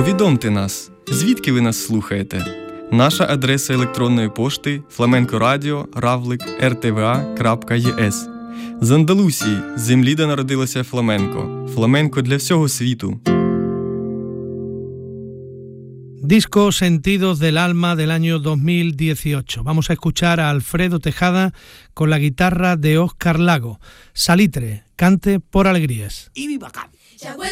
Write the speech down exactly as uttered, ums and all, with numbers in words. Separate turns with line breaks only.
Повідомте нас, звідки ви нас слухаєте? Наша адреса електронної пошти flamencoradio равлик ер те ве а крапка є ес. З Андалусії, землі, де народилося фламенко. Фламенко для всього світу.
Disco Sentidos del Alma del año dos mil dieciocho. Vamos a escuchar a Alfredo Tejada con la guitarra de Óscar Lago. Salitre, cante por alegrías.
Y viva Cádiz.